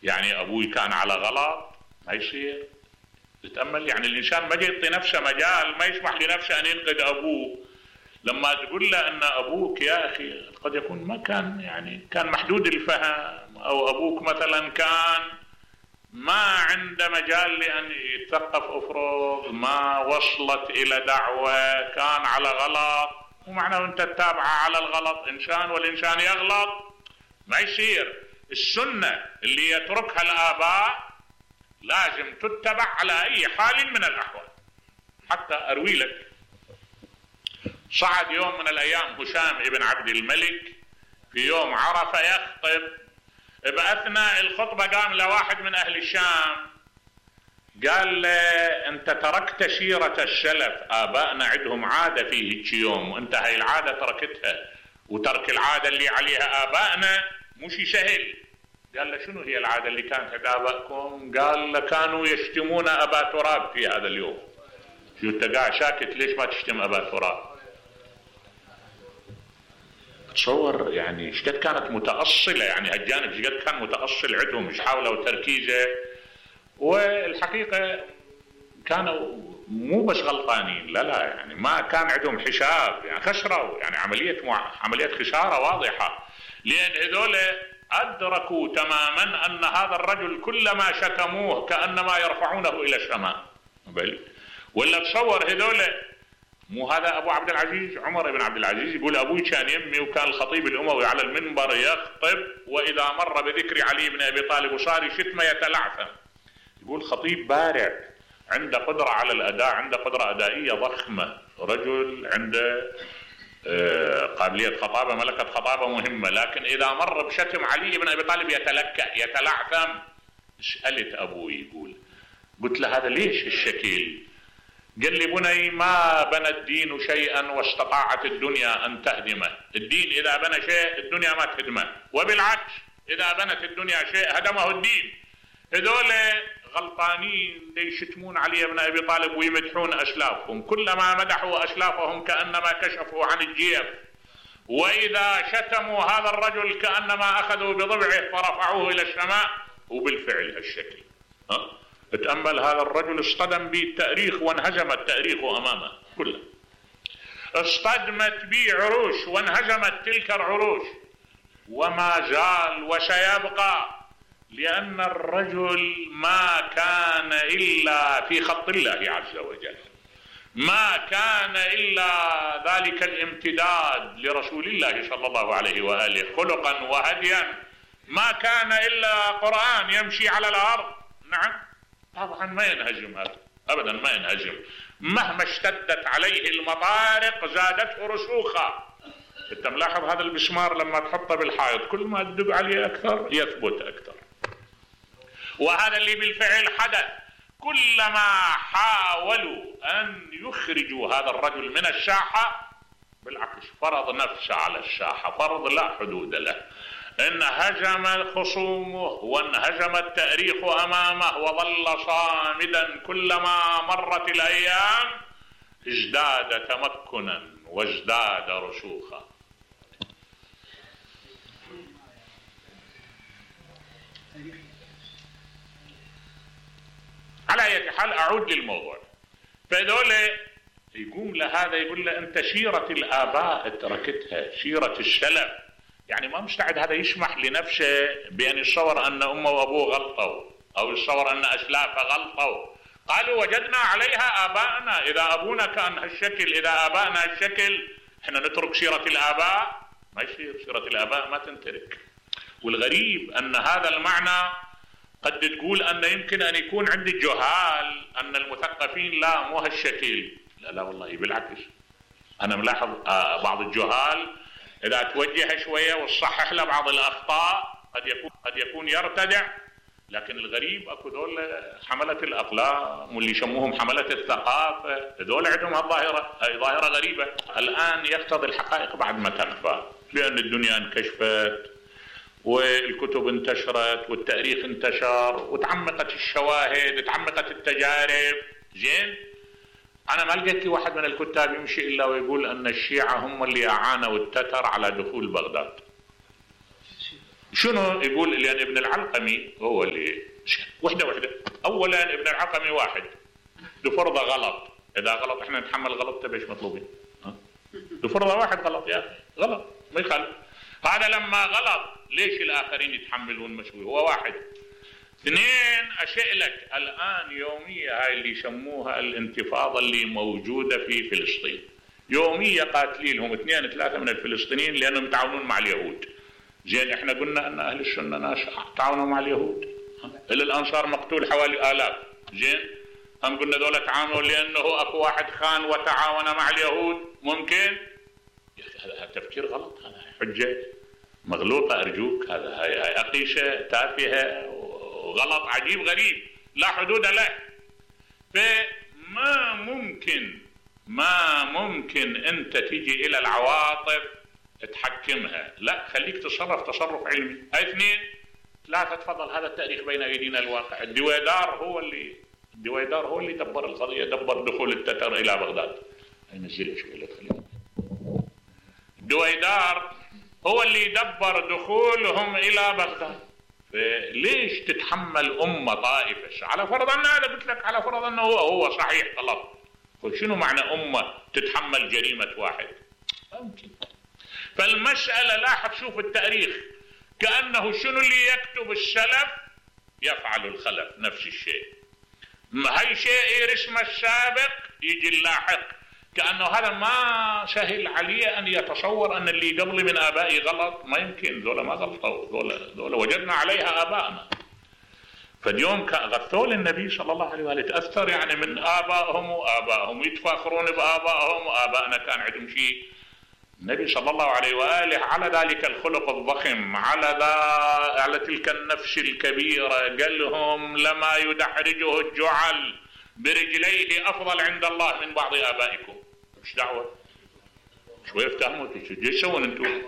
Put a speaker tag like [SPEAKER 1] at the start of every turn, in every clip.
[SPEAKER 1] يعني أبوي كان على غلط، ما يصير. تتأمل يعني الإنسان ما يعطي نفسه مجال، ما يسمح لنفسه أن ينقد أبوه. لما تقول له أن أبوك يا أخي قد يكون ما كان يعني كان محدود الفهم، أو أبوك مثلا كان ما عنده مجال لأن يتثقف أفرض، ما وصلت إلى دعوة، كان على غلط، ومعنى أنت تتابعه على الغلط. إنسان والإنسان يغلط، ما يصير. السنة اللي يتركها الآباء لازم تتبع على أي حال من الأحوال. حتى أروي لك، صعد يوم من الأيام هشام ابن عبد الملك في يوم عرفة يخطب. بأثناء الخطبة قام لواحد من أهل الشام قال له أنت تركت سيرة السلف، آبائنا عندهم عادة في هيك يوم وأنت هاي العادة تركتها، وترك العادة اللي عليها آبائنا مش سهل. قال له شنو هي العادة اللي كانت عند آبائكم؟ قال له كانوا يشتمون أبا تراب في هذا اليوم. شو أنت قاعد ساكت ليش ما تشتم أبا تراب؟ تصور يعني ايش قد كانت متأصلة، يعني هالجانب ايش قد كان متأصل عندهم، ايش حاولوا تركيزه. والحقيقة كانوا مو بس غلطانين، لا يعني ما كان عندهم حساب، يعني خسروا، يعني عملية خسارة واضحة، لأن هذول أدركوا تماما أن هذا الرجل كلما شتموه كأنما يرفعونه إلى السماء. ولا تصور هذول، مو هذا أبو عبد العزيز عمر بن عبد العزيز يقول أبوي كان يمي وكان الخطيب الأموي على المنبر يخطب، وإذا مر بذكر علي بن أبي طالب وصار شتمه يتلعثم. يقول خطيب بارع عنده قدرة على الأداء، عنده قدرة أدائية ضخمة، رجل عنده قابلية خطابة، ملكة خطابة مهمة، لكن إذا مر بشتم علي بن أبي طالب يتلكأ يتلعثم. سألت أبوي يقول، قلت له هذا ليش الشكل؟ قال لي بني ما بنى الدين شيئا واستطاعت الدنيا أن تهدمه. الدين إذا بنى شيء الدنيا ما تهدمه، وبالعكس إذا بنت الدنيا شيء هدمه الدين. هذول غلطانين يشتمون علي بن أبي طالب ويمدحون أسلافهم، كلما مدحوا أسلافهم كأنما كشفوا عن الجيف، وإذا شتموا هذا الرجل كأنما أخذوا بضبعه فرفعوه إلى السماء. وبالفعل هالشكل اتأمل، هذا الرجل اصطدم به التاريخ وانهزم التاريخ أمامه كله، اصطدمت به عروش وانهزمت تلك العروش، وما زال وسيبقى، لأن الرجل ما كان إلا في خط الله عز وجل، ما كان إلا ذلك الامتداد لرسول الله صلى الله عليه وآله خلقا وهديا، ما كان إلا قرآن يمشي على الأرض. نعم طبعا ما ينهزم هذا أبدا، ما ينهزم، مهما اشتدت عليه المطارق زادته رسوخا. انت ملاحظ هذا المسمار لما تحطه بالحائط كل ما تدق عليه أكثر يثبت أكثر، وهذا اللي بالفعل حدث. كلما حاولوا أن يخرجوا هذا الرجل من الساحة بالعكس فرض نفسه على الساحة، فرض لا حدود له، انهزم خصومه وانهزم التاريخ أمامه، وظل صامدا. كلما مرت الأيام ازداد تمكنا وازداد رسوخا. على أي حال أعود للموضوع. فهذول يقوم لهذا يقول له أنت سيرة الآباء تركتها، سيرة السلف، يعني ما مستعد هذا يسمح لنفسه بأن يتصور أن أمه وأبوه غلطوا، أو يتصور أن أسلافه غلطوا. قالوا وجدنا عليها آباءنا، إذا أبونا كان هالشكل، إذا آباءنا هالشكل، إحنا نترك سيرة الآباء؟ ما يصير، سيرة الآباء ما تنترك. والغريب أن هذا المعنى قد تقول أن يمكن أن يكون عند الجهال، أن المثقفين لا مو هالشكل. لا والله بالعكس، أنا ملاحظ بعض الجهال إذا توجه شوية وتصحح له بعض الأخطاء قد يكون يرتدع. لكن الغريب أكو دول حملة الأقلام واللي يسموهم حملة الثقافة، دول عندهم هالظاهرة، هاي ظاهرة غريبة. الآن يقتضي الحقائق بعد ما تنفى، لأن الدنيا انكشفت والكتب انتشرت والتاريخ انتشر وتعمقت الشواهد، تعمقت التجارب. زين، أنا ما لقيت لي واحد من الكتاب يمشي إلا ويقول أن الشيعة هم اللي أعانوا التتر على دخول بغداد. شنو يقول؟ لأن ابن العلقمي هو اللي وحدة أولا ابن العلقمي واحد لفرضة غلط، إذا غلط إحنا نتحمل غلط تبيش مطلوبين، لفرضة واحد غلط يا أخي غلط ما يخالف، هذا لما غلط ليش الآخرين يتحملون مشوي؟ هو واحد. اثنين أشيء لك الآن يومية هاي اللي يسموها الانتفاضة اللي موجودة في فلسطين، يومية قاتلين لهم 2 3 من الفلسطينيين لأنهم يتعاونون مع اليهود. زين احنا قلنا أن أهل السنة ناس تعاونوا مع اليهود، إلا الأنصار مقتول حوالي 1000. زين هم قلنا دولة تعاونوا لأنه أكو واحد خان وتعاون مع اليهود، ممكن؟ هذا تفكير غلط، هذا حجة مغلوطة أرجوك، هاي أقيشة تافهة وغلط عجيب غريب لا حدود له. فما ممكن أنت تيجي إلى العواطف تحكمها، لا خليك تصرف علمي. هاي 2 3 تفضل، هذا التاريخ بين أيدينا الواقع. الدويدار هو اللي دبر القضية، دبر دخول التتر إلى بغداد. نزل شوي لا تخلينا. الدويدار هو اللي دبر دخولهم إلى بغداد. فليش تتحمل أمة طائفة؟ على فرض أن هذا قلت لك، على فرض أنه هو صحيح غلط، شنو معنى أمة تتحمل جريمة واحد؟ ممكن. فالمسألة لاحظ شوف التاريخ كأنه شنو اللي يكتب السلف يفعل الخلف، نفس الشيء. هاي شيء يرسم السابق يجي اللاحق، كأنه هذا ما سهل عليه أن يتصور أن اللي قبل من آبائي غلط. ما يمكن، ذولا ما غلطوا، ذولا وجدنا عليها آبائنا. فاليوم غثوا للنبي صلى الله عليه وآله، تأثر يعني من آبائهم يتفاخرون بآبائهم، وآبائنا كان عندهم شيء. النبي صلى الله عليه وآله على ذلك الخلق الضخم، على تلك النفس الكبيرة، قال لهم لما يدحرجه الجعل برجليه أفضل عند الله من بعض آبائكم. مش دعوة شوية افتهموا شو يسوون انتم؟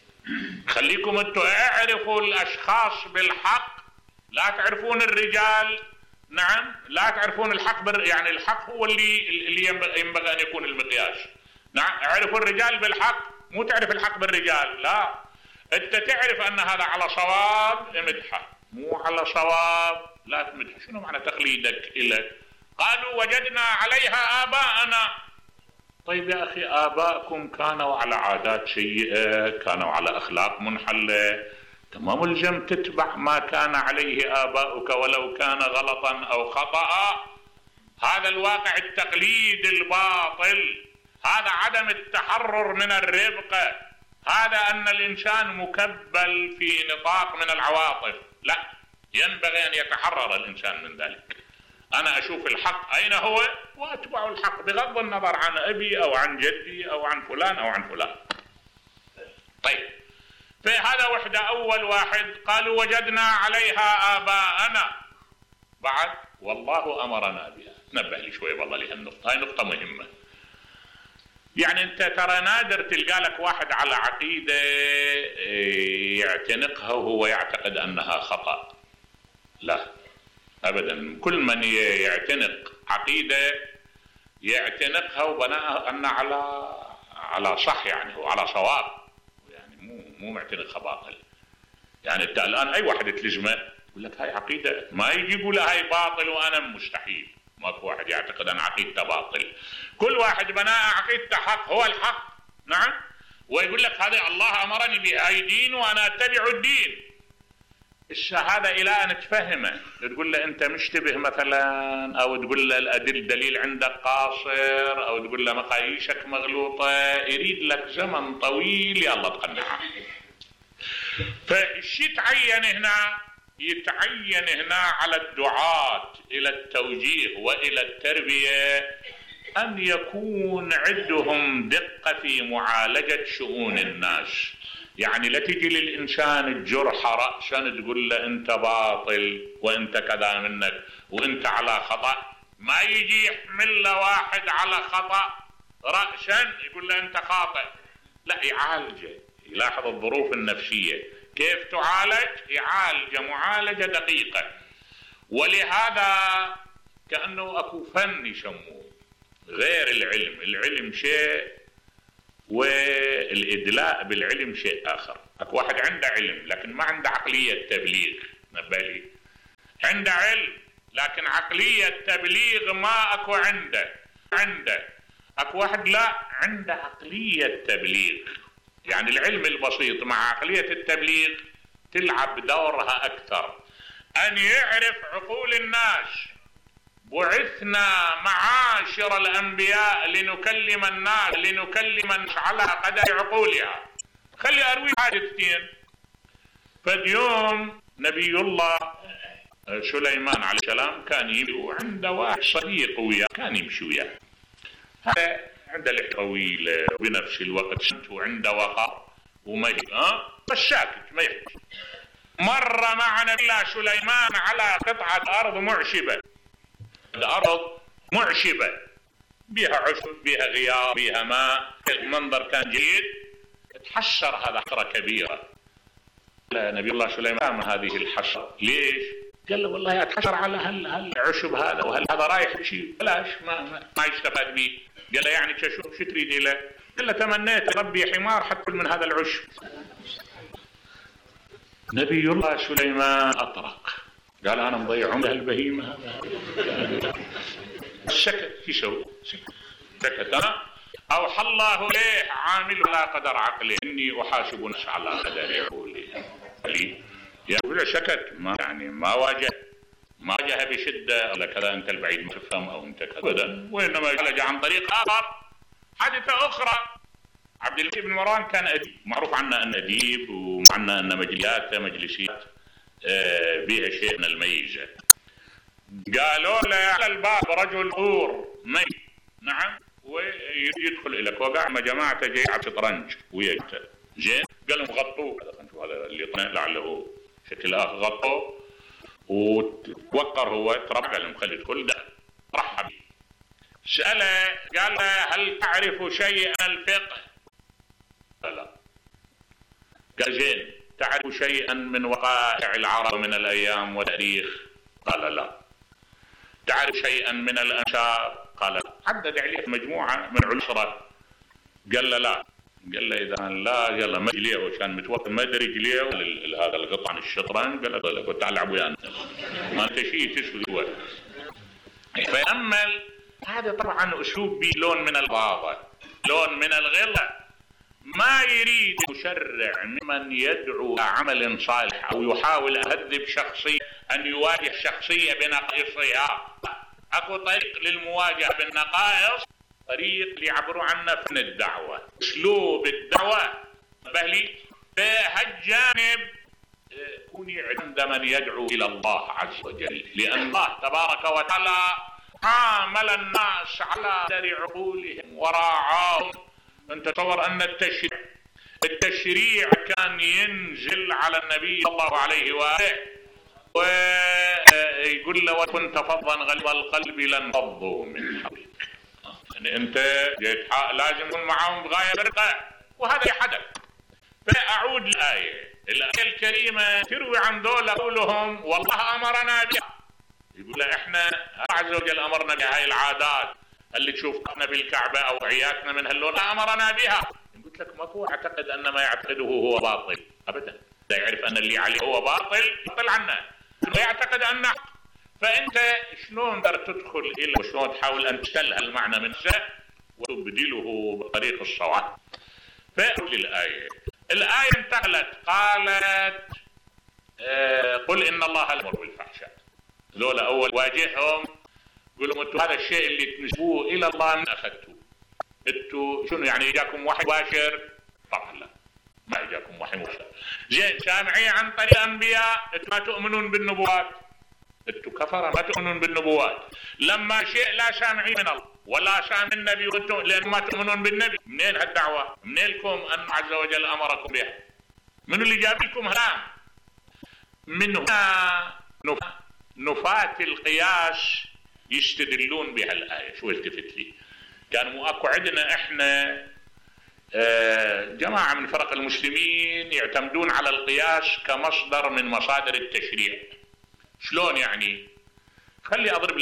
[SPEAKER 1] خليكم انتم اعرفوا الأشخاص بالحق، لا تعرفون الرجال. نعم لا تعرفون الحق يعني الحق هو اللي ينبغي أن يكون المقياس. نعم اعرفوا الرجال بالحق، مو تعرف الحق بالرجال. لا، انت تعرف ان هذا على صواب امدحه، مو على صواب لا تمدحه. شنو معنى تقليدك إلى؟ قالوا وجدنا عليها آباءنا. طيب يا أخي آباءكم كانوا على عادات سيئة، كانوا على أخلاق منحلة، ما ملزم تتبع ما كان عليه آباؤك ولو كان غلطا أو خطأ. هذا الواقع التقليد الباطل، هذا عدم التحرر من الربقة، هذا أن الإنسان مكبل في نطاق من العواطف. لا، ينبغي أن يتحرر الإنسان من ذلك. أنا أشوف الحق أين هو وأتبع الحق بغض النظر عن أبي أو عن جدي أو عن فلان أو عن فلان. طيب، فهذا وحدة. أول واحد قالوا وجدنا عليها آباءنا، بعد والله أمرنا بها. نبه لي شوي والله لهالنقطة، هاي نقطة مهمة. يعني أنت ترى نادر تلقى لك واحد على عقيدة يعتنقها وهو يعتقد أنها خطأ. لا أبدا، كل من يعتنق عقيدة يعتنقها وبناءها أن على صح، يعني هو على صواب، يعني مو معتنقها باطل. يعني أنت الآن أي واحد تلزمه يقول لك هاي عقيدة، ما يجي يقول هاي باطل وأنا مستحيل. ماكو واحد يعتقد أن عقيدته باطل، كل واحد بناء عقيدته حق، هو الحق. نعم، ويقول لك هذا الله أمرني بهاي دين وأنا أتبع الدين. الشهادة إلى أن تفهمه، تقول له أنت مشتبه مثلا، أو تقول له الدليل عندك قاصر، أو تقول له مقاييسك مغلوطة، يريد لك زمن طويل يلا تقنعه. فالشيء يتعين هنا على الدعاة إلى التوجيه وإلى التربية أن يكون عندهم دقة في معالجة شؤون الناس. يعني لا تجي للإنسان الجرح رأسا تقول له أنت باطل وأنت كذا منك وأنت على خطأ. ما يجي يحمل له واحد على خطأ رأسا يقول له أنت خاطئ، لا، يعالجه، يلاحظ الظروف النفسية كيف تعالج، يعالج معالجة دقيقة. ولهذا كأنه أكو فن يسموه غير العلم. العلم شيء والإدلاء بالعلم شيء آخر. اكو واحد عنده علم لكن ما عنده عقلية تبليغ، نبالي عنده علم لكن عقلية تبليغ ما اكو عنده. اكو واحد لا عنده عقلية تبليغ، يعني العلم البسيط مع عقلية التبليغ تلعب دورها اكثر. ان يعرف عقول الناس. بعثنا معاشر الانبياء لنكلم الناس على قدر عقولها. خلي اروي حاجتين. فاليوم نبي الله سليمان عليه السلام كان يمشي وعنده واحد صديق وياه كان يمشي وياه. هذا عنده لحية طويلة وبنفس الوقت سمت وعنده وقار وما بس ساكت ما يحكي. مر مع نبي الله سليمان على قطعة أرض معشبة. الأرض معشبة بها عشب بها غيار بها ماء، المنظر كان جيد. تحسر هذا حسرة كبيرة. نبي الله سليمان هذه الحسرة ليش؟ قال له والله اتحسر على هالعشب هذا هذا رايح شيء بلاش ما يستفاد به. قال له يعني شو تريد له؟ قال له تمنيت ربي حمار حتى من هذا العشب. نبي الله سليمان اطرق قال انا مضيع عمر البهيمه هذا. سكت يسوي سكت. اوحى الله ليه عامل على قدر عقله اني احاسب الناس على قدر عقولي. يقول سكت ما واجه بشده ولا كذا انت البعيد ما تفهم او انت كذا ابدا، وانما جاء عن طريق اخر. حادثه اخرى. عبد الملك بن مروان كان اديب، معروف عنه انه اديب وعنا ان مجلسيات بها شيء من الميزه. قالوا له على الباب رجل غور ميت نعم ويدخل اليك وقع مع جماعته جاي على شطرنج ويجته زين. قال لهم غطوه هذا اللي لعله شكل اخر غطوه وتوقر هو تربع لهم خلي يدخل ده رحب. سأله قال له هل تعرف شيئا الفقه؟ لا. قال زين تعرف شيئا من وقائع العرب من الايام والتاريخ؟ قال لا. تعرف شيئا من الانشار؟ قال لا. عدد عليه مجموعه من العشره. قال له لا. قال له اذا لا يلا ما ليه وكان متوقع ما ادري ليه هذا القطع عن الشطرنج. قال له كنت العب ويانا ما انت شيء تسوي. فيأمل هذا طبعا اسلوب به لون من الغضاضه لون من الغلة. ما يريد يشرع ممن يدعو إلى عمل صالح او يحاول يهذب شخصيه ان يواجه شخصيه بنقائصها. اكو طريق للمواجهه بالنقائص، طريق اللي يعبروا عنه فن الدعوه، اسلوب الدعوه بهلي بهالجانب كوني عند من يدعو الى الله عز وجل، لان الله تبارك وتعالى عامل الناس على قدر عقولهم وراعاهم. انت تصور ان التشريع كان ينزل على النبي صلى الله عليه واله ويقول له وكنت فظا غليظ القلب لانفضوا من حولك. يعني انت لازم تكون معهم بغايه برقه وهذا حدث. فاعود الايه الكريمه تروي عن ذولا قولهم والله امرنا بها. يقول احنا عز وجل امرنا بهاي العادات اللي تشوفنا بالكعبه او عياتنا من هاللون امرنا بها. قلت لك ماكو اعتقد ان ما يعتقده هو باطل ابدا. لا يعرف ان اللي عليه هو باطل يبطل عنه ويعتقد انه. فانت شلون تقدر تدخل الى وشلون تحاول ان تستلها المعنى من نفسه وتبدله بطريق الصواب. فاقول الايه انتقلت قالت قل ان الله لا يأمر بالفحشاء. ذولا اول واجههم قل لهم انتم هذا الشيء اللي تنسبوه الى الله من اخذتوه. انتم شنو يعني اجاكم وحي مباشر؟ طبعا لا ما اجاكم وحي مباشر. زين سامعين عن طريق انبياء انتم ما تؤمنون بالنبوات. انتم كفره ما تؤمنون بالنبوات. لما شيء لا سامعين من الله ولا سامع النبي وانتم لان ما تؤمنون بالنبي. منين هالدعوه؟ منين لكم ان عز وجل امركم بها؟ من اللي جاب لكم هلام؟ من هنا نفاة القياس يستدلون بها الآية. شو التفت لي؟ كان اكو عندنا احنا جماعة من فرق المسلمين يعتمدون على القياس كمصدر من مصادر التشريع. شلون يعني؟ خلي اضرب